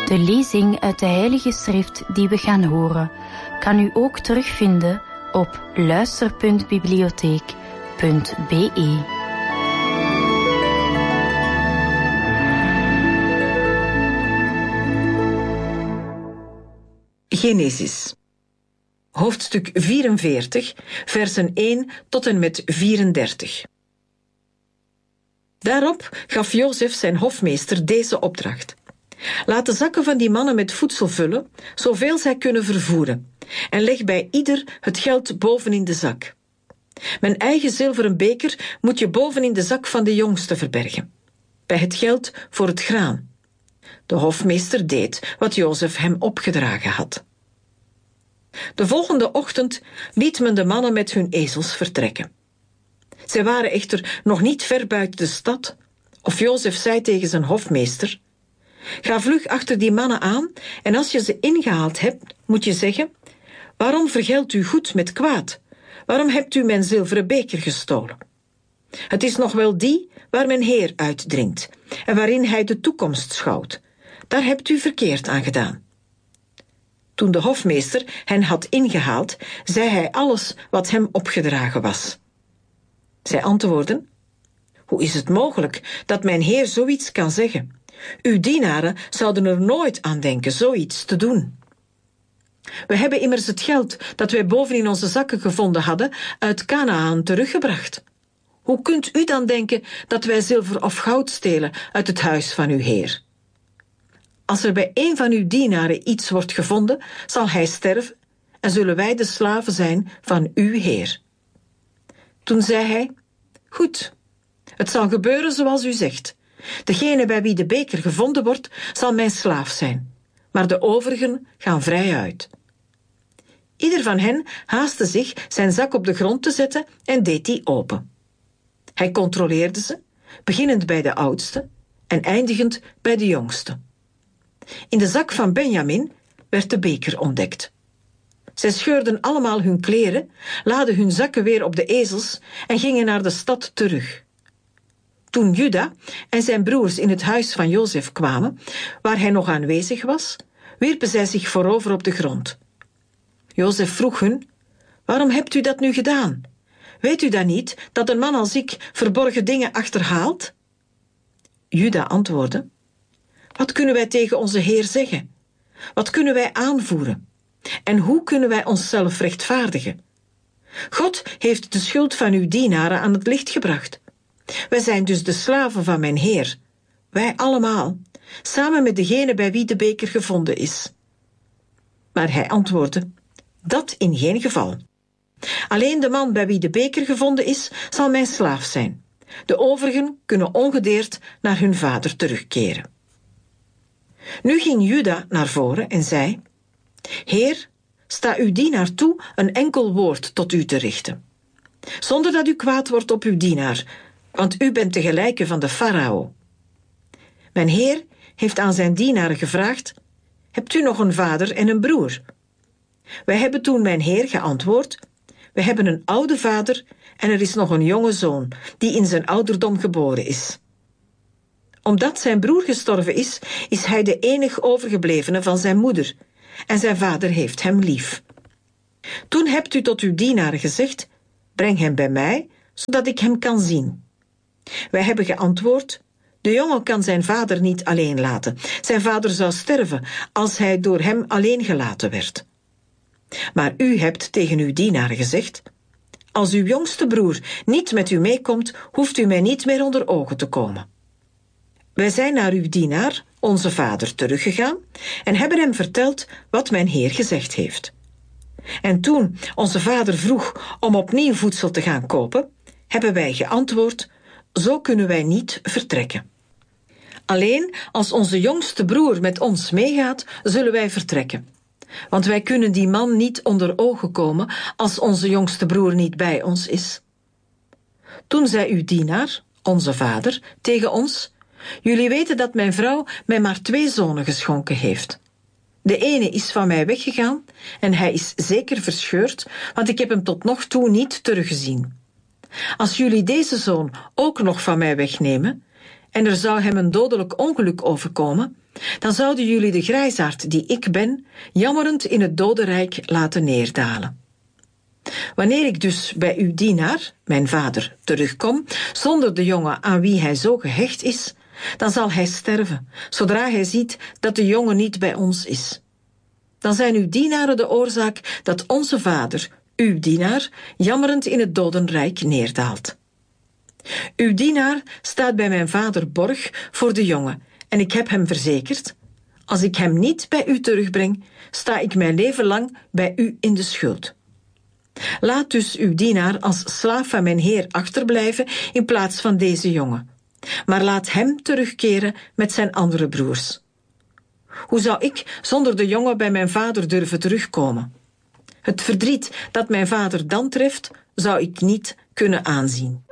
De lezing uit de Heilige Schrift die we gaan horen, kan u ook terugvinden op luister.bibliotheek.be. Genesis, hoofdstuk 44, versen 1 tot en met 34. Daarop gaf Jozef zijn hofmeester deze opdracht. Laat de zakken van die mannen met voedsel vullen, zoveel zij kunnen vervoeren, en leg bij ieder het geld bovenin de zak. Mijn eigen zilveren beker moet je bovenin de zak van de jongste verbergen, bij het geld voor het graan. De hofmeester deed wat Jozef hem opgedragen had. De volgende ochtend liet men de mannen met hun ezels vertrekken. Zij waren echter nog niet ver buiten de stad, of Jozef zei tegen zijn hofmeester: ga vlug achter die mannen aan, en als je ze ingehaald hebt, moet je zeggen: waarom vergeldt u goed met kwaad? Waarom hebt u mijn zilveren beker gestolen? Het is nog wel die waar mijn Heer uitdrinkt en waarin hij de toekomst schouwt. Daar hebt u verkeerd aan gedaan. Toen de hofmeester hen had ingehaald, zei hij alles wat hem opgedragen was. Zij antwoordden: hoe is het mogelijk dat mijn Heer zoiets kan zeggen? Uw dienaren zouden er nooit aan denken zoiets te doen. We hebben immers het geld dat wij bovenin onze zakken gevonden hadden uit Kanaan teruggebracht. Hoe kunt u dan denken dat wij zilver of goud stelen uit het huis van uw Heer? Als er bij een van uw dienaren iets wordt gevonden, zal hij sterven en zullen wij de slaven zijn van uw Heer. Toen zei hij: goed, het zal gebeuren zoals u zegt. Degene bij wie de beker gevonden wordt, zal mijn slaaf zijn, maar de overigen gaan vrij uit. Ieder van hen haastte zich zijn zak op de grond te zetten en deed die open. Hij controleerde ze, beginnend bij de oudste en eindigend bij de jongste. In de zak van Benjamin werd de beker ontdekt. Zij scheurden allemaal hun kleren, laadden hun zakken weer op de ezels en gingen naar de stad terug. Toen Juda en zijn broers in het huis van Jozef kwamen, waar hij nog aanwezig was, wierpen zij zich voorover op de grond. Jozef vroeg hun: waarom hebt u dat nu gedaan? Weet u dan niet dat een man als ik verborgen dingen achterhaalt? Juda antwoordde: wat kunnen wij tegen onze Heer zeggen? Wat kunnen wij aanvoeren? En hoe kunnen wij onszelf rechtvaardigen? God heeft de schuld van uw dienaren aan het licht gebracht. Wij zijn dus de slaven van mijn Heer, wij allemaal, samen met degene bij wie de beker gevonden is. Maar hij antwoordde: dat in geen geval. Alleen de man bij wie de beker gevonden is, zal mijn slaaf zijn. De overigen kunnen ongedeerd naar hun vader terugkeren. Nu ging Juda naar voren en zei: Heer, sta uw dienaar toe een enkel woord tot u te richten, zonder dat u kwaad wordt op uw dienaar, want u bent de gelijke van de farao. Mijn Heer heeft aan zijn dienaren gevraagd: hebt u nog een vader en een broer? Wij hebben toen mijn Heer geantwoord: we hebben een oude vader en er is nog een jonge zoon, die in zijn ouderdom geboren is. Omdat zijn broer gestorven is, is hij de enig overgeblevene van zijn moeder, en zijn vader heeft hem lief. Toen hebt u tot uw dienaren gezegd: breng hem bij mij, zodat ik hem kan zien. Wij hebben geantwoord: de jongen kan zijn vader niet alleen laten. Zijn vader zou sterven als hij door hem alleen gelaten werd. Maar u hebt tegen uw dienaren gezegd: als uw jongste broer niet met u meekomt, hoeft u mij niet meer onder ogen te komen. Wij zijn naar uw dienaar, onze vader, teruggegaan en hebben hem verteld wat mijn Heer gezegd heeft. En toen onze vader vroeg om opnieuw voedsel te gaan kopen, hebben wij geantwoord: zo kunnen wij niet vertrekken. Alleen als onze jongste broer met ons meegaat, zullen wij vertrekken. Want wij kunnen die man niet onder ogen komen als onze jongste broer niet bij ons is. Toen zei uw dienaar, onze vader, tegen ons: jullie weten dat mijn vrouw mij maar 2 zonen geschonken heeft. De ene is van mij weggegaan en hij is zeker verscheurd, want ik heb hem tot nog toe niet teruggezien. Als jullie deze zoon ook nog van mij wegnemen en er zou hem een dodelijk ongeluk overkomen, dan zouden jullie de grijsaard die ik ben, jammerend in het dodenrijk laten neerdalen. Wanneer ik dus bij uw dienaar, mijn vader, terugkom, zonder de jongen aan wie hij zo gehecht is, dan zal hij sterven, zodra hij ziet dat de jongen niet bij ons is. Dan zijn uw dienaren de oorzaak dat onze vader, uw dienaar, jammerend in het dodenrijk neerdaalt. Uw dienaar staat bij mijn vader borg voor de jongen, en ik heb hem verzekerd: als ik hem niet bij u terugbreng, sta ik mijn leven lang bij u in de schuld. Laat dus uw dienaar als slaaf van mijn heer achterblijven in plaats van deze jongen, maar laat hem terugkeren met zijn andere broers. Hoe zou ik zonder de jongen bij mijn vader durven terugkomen? Het verdriet dat mijn vader dan treft, zou ik niet kunnen aanzien.